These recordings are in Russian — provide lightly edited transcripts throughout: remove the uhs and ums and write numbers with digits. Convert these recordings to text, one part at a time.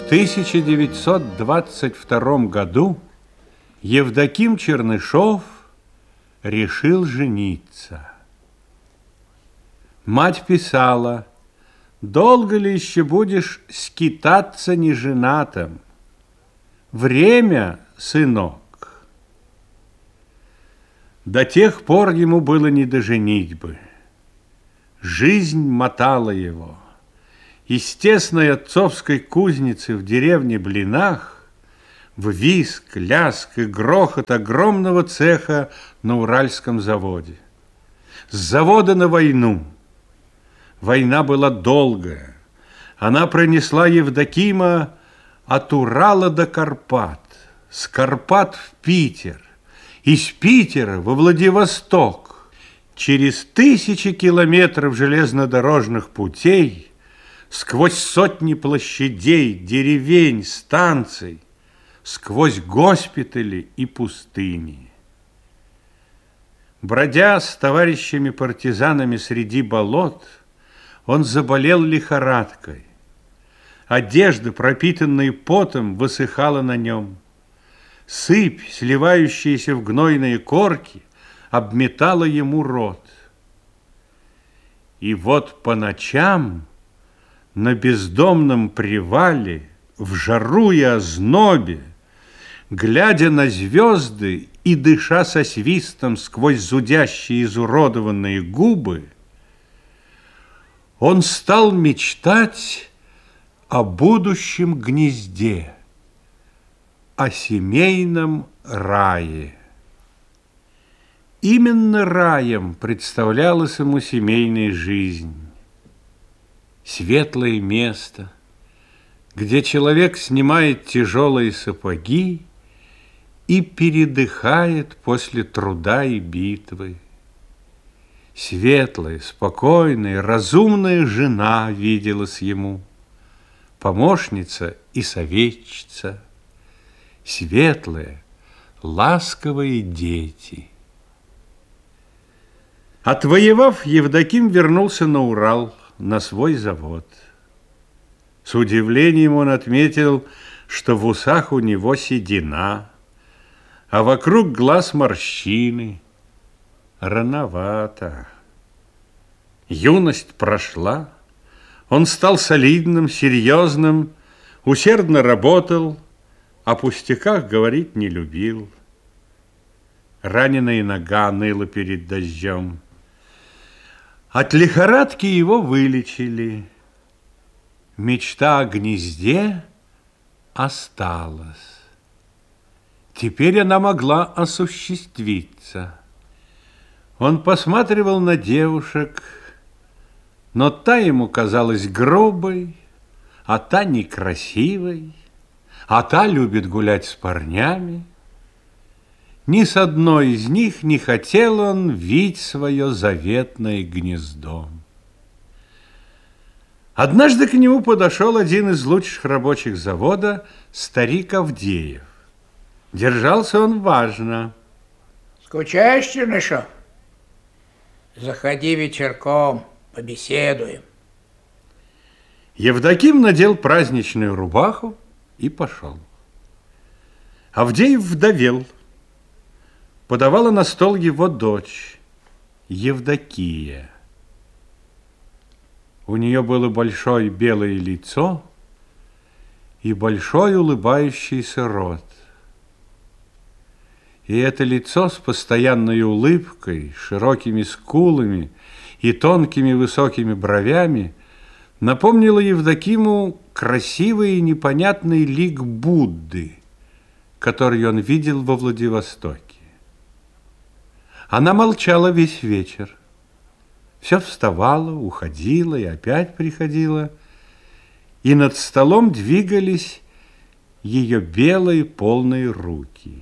1922 году Евдоким Чернышов решил жениться. Мать писала: «Долго ли еще будешь скитаться неженатым? Время, сынок». До тех пор ему было не до женитьбы. Жизнь мотала его. Из тесной отцовской кузницы в деревне Блинах в визг, ляск и грохот огромного цеха на Уральском заводе. С завода на войну. Война была долгая. Она пронесла Евдокима от Урала до Карпат, с Карпат в Питер, из Питера во Владивосток. Через тысячи километров железнодорожных путей, сквозь сотни площадей, деревень, станций, сквозь госпитали и пустыни. Бродя с товарищами-партизанами среди болот, он заболел лихорадкой. Одежда, пропитанная потом, высыхала на нем. Сыпь, сливающаяся в гнойные корки, обметала ему рот. И вот по ночам на бездомном привале, в жару и ознобе, глядя на звезды и дыша со свистом сквозь зудящие изуродованные губы, он стал мечтать о будущем гнезде, о семейном рае. Именно раем представлялась ему семейная жизнь. Светлое место, где человек снимает тяжелые сапоги и передыхает после труда и битвы. Светлая, спокойная, разумная жена виделась ему, помощница и советчица, светлые, ласковые дети. Отвоевав, Евдоким вернулся на Урал, на свой завод. С удивлением он отметил, что в усах у него седина, а вокруг глаз морщины. Рановато. Юность прошла, он стал солидным, серьезным, усердно работал, о пустяках говорить не любил. Раненая нога ныла перед дождем. От лихорадки его вылечили. Мечта о гнезде осталась. Теперь она могла осуществиться. Он посматривал на девушек, но та ему казалась грубой, а та некрасивой, а та любит гулять с парнями. Ни с одной из них не хотел он видеть свое заветное гнездо. Однажды к нему подошел один из лучших рабочих завода, старик Авдеев. Держался он важно. Скучаешь, Чернышов? Заходи вечерком, побеседуем. Евдоким надел праздничную рубаху и пошел. Авдеев вдовел. Подавала на стол его дочь, Евдокия. У нее было большое белое лицо и большой улыбающийся рот. И это лицо с постоянной улыбкой, широкими скулами и тонкими высокими бровями напомнило Евдокиму красивый и непонятный лик Будды, который он видел во Владивостоке. Она молчала весь вечер. Все вставала, уходила и опять приходила. И над столом двигались ее белые полные руки.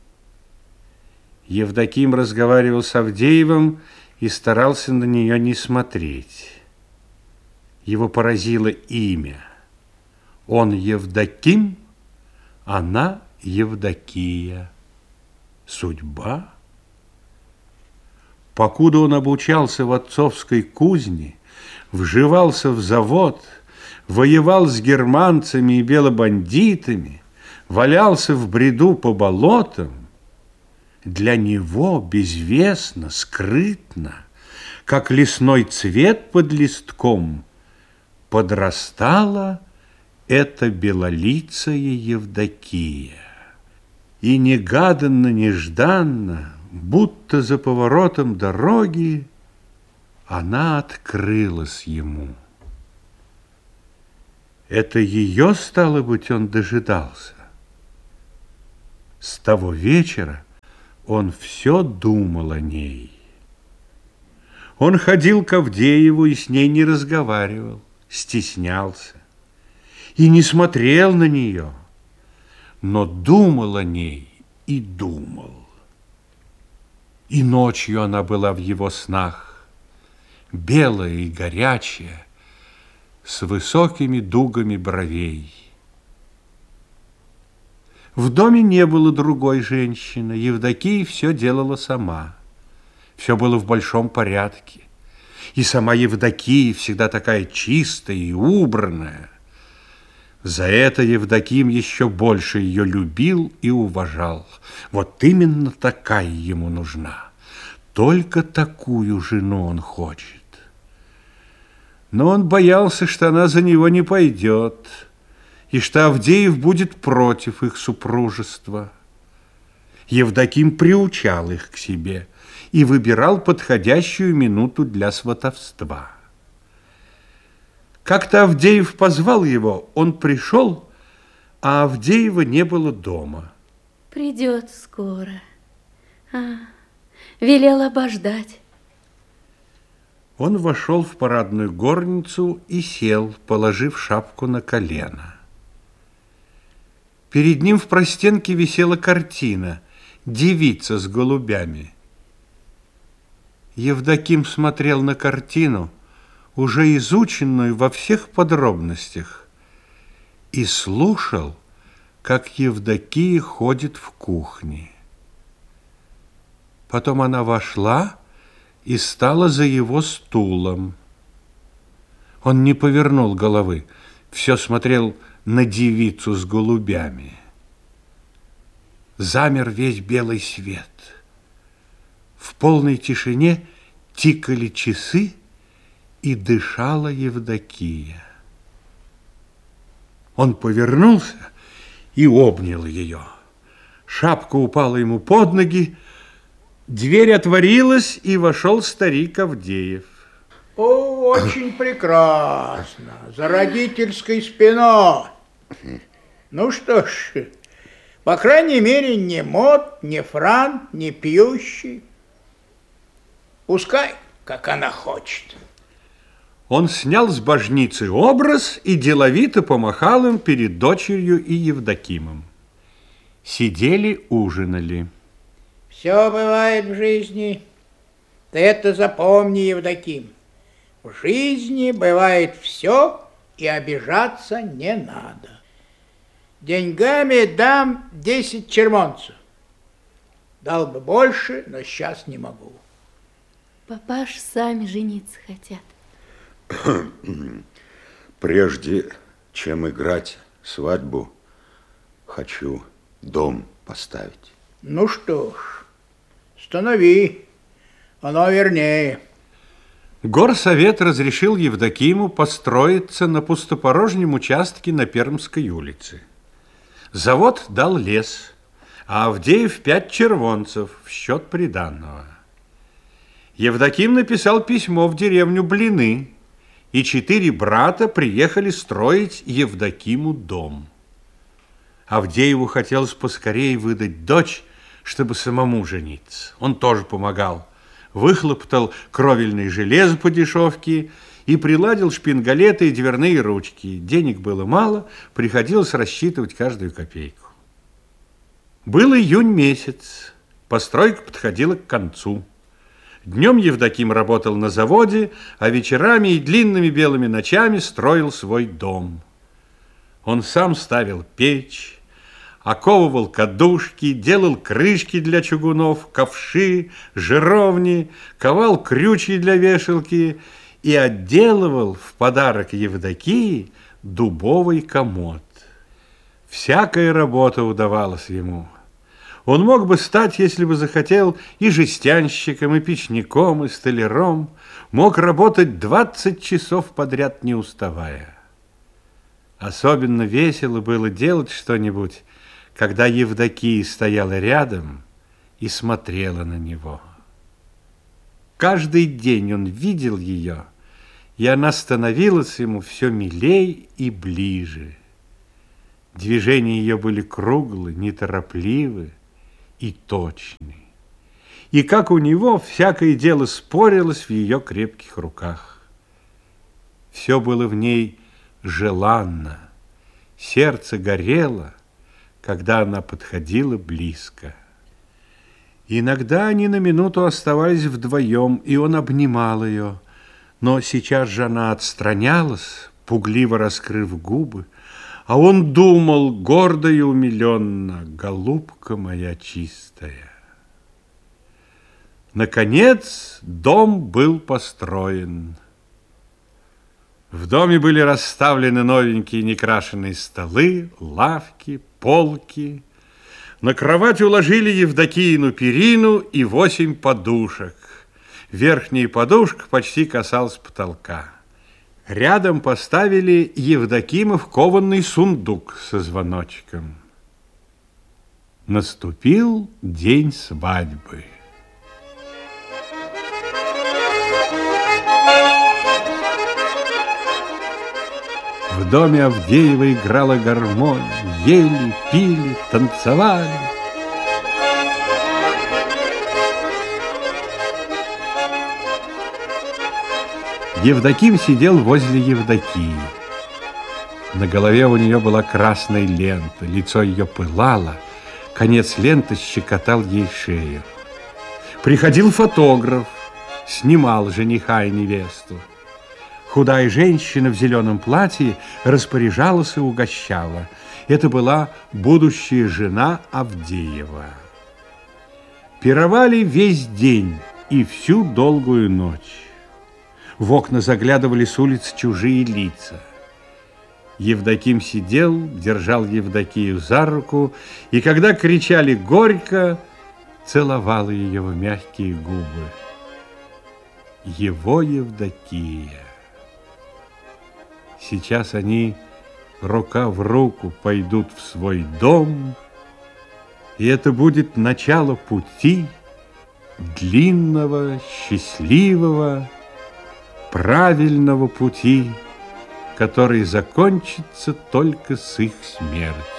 Евдоким разговаривал с Авдеевым и старался на нее не смотреть. Его поразило имя. Он Евдоким, она Евдокия. Судьба? Покуда он обучался в отцовской кузне, вживался в завод, воевал с германцами и белобандитами, валялся в бреду по болотам, для него безвестно, скрытно, как лесной цвет под листком, подрастала эта белолицая Евдокия. И негаданно-нежданно, будто за поворотом дороги, она открылась ему. Это ее, стало быть, он дожидался. С того вечера он все думал о ней. Он ходил к Авдееву и с ней не разговаривал, стеснялся и не смотрел на нее, но думал о ней и думал. И ночью она была в его снах, белая и горячая, с высокими дугами бровей. В доме не было другой женщины, Евдокия все делала сама. Все было в большом порядке. И сама Евдокия всегда такая чистая и убранная. За это Евдоким еще больше ее любил и уважал. Вот именно такая ему нужна. Только такую жену он хочет. Но он боялся, что она за него не пойдет, и что Авдеев будет против их супружества. Евдоким приучал их к себе и выбирал подходящую минуту для сватовства. Как-то Авдеев позвал его, он пришел, а Авдеева не было дома. Придет скоро. Велел обождать. Он вошел в парадную горницу и сел, положив шапку на колено. Перед ним в простенке висела картина «Девица с голубями». Евдоким смотрел на картину, уже изученную во всех подробностях, и слушал, как Евдокия ходит в кухне. Потом она вошла и стала за его стулом. Он не повернул головы, все смотрел на девицу с голубями. Замер весь белый свет. В полной тишине тикали часы, и дышала Евдокия. Он повернулся и обнял ее. Шапка упала ему под ноги, дверь отворилась, и вошел старик Авдеев. О, очень прекрасно, за родительской спиной. Ну что ж, по крайней мере, не мод, не франт, не пьющий. Пускай, как она хочет. Он снял с божницы образ и деловито помахал им перед дочерью и Евдокимом. Сидели, ужинали. Все бывает в жизни. Ты это запомни, Евдоким. В жизни бывает все, и обижаться не надо. Деньгами дам 10 червонцев. Дал бы больше, но сейчас не могу. Папаш сами жениться хотят. Прежде чем играть свадьбу, хочу дом поставить. Ну что ж, станови, оно вернее. Горсовет разрешил Евдокиму построиться на пустопорожнем участке на Пермской улице. Завод дал лес, а Авдеев 5 червонцев в счет приданного. Евдоким написал письмо в деревню Блины, и 4 брата приехали строить Евдокиму дом. Авдееву хотелось поскорее выдать дочь, чтобы самому жениться. Он тоже помогал. Выхлоптал кровельное железо по дешевке и приладил шпингалеты и дверные ручки. Денег было мало, приходилось рассчитывать каждую копейку. Был июнь месяц, постройка подходила к концу. Днем Евдоким работал на заводе, а вечерами и длинными белыми ночами строил свой дом. Он сам ставил печь, оковывал кадушки, делал крышки для чугунов, ковши, жировни, ковал крючья для вешалки и отделывал в подарок Евдокии дубовый комод. Всякая работа удавалась ему. Он мог бы стать, если бы захотел, и жестянщиком, и печником, и столяром, мог работать 20 часов подряд, не уставая. Особенно весело было делать что-нибудь, когда Евдокия стояла рядом и смотрела на него. Каждый день он видел ее, и она становилась ему все милей и ближе. Движения ее были круглые, неторопливы и точны. И как у него, всякое дело спорилось в ее крепких руках. Все было в ней желанно, сердце горело, когда она подходила близко. Иногда они на минуту оставались вдвоем, и он обнимал ее, но сейчас же она отстранялась, пугливо раскрыв губы, а он думал гордо и умиленно: голубка моя чистая. Наконец дом был построен. В доме были расставлены новенькие некрашенные столы, лавки, полки. На кровать уложили Евдокиину перину и 8 подушек. Верхняя подушка почти касалась потолка. Рядом поставили Евдокимов кованный сундук со звоночком. Наступил день свадьбы. В доме Авдеева играла гармонь, ели, пили, танцевали. Евдоким сидел возле Евдокии. На голове у нее была красная лента, лицо ее пылало, конец ленты щекотал ей шею. Приходил фотограф, снимал жениха и невесту. Худая женщина в зеленом платье распоряжалась и угощала. Это была будущая жена Авдеева. Пировали весь день и всю долгую ночь. В окна заглядывали с улиц чужие лица. Евдоким сидел, держал Евдокию за руку, и когда кричали горько, целовал ее в мягкие губы. Его Евдокия. Сейчас они рука в руку пойдут в свой дом, и это будет начало пути длинного, счастливого, правильного пути, который закончится только с их смертью.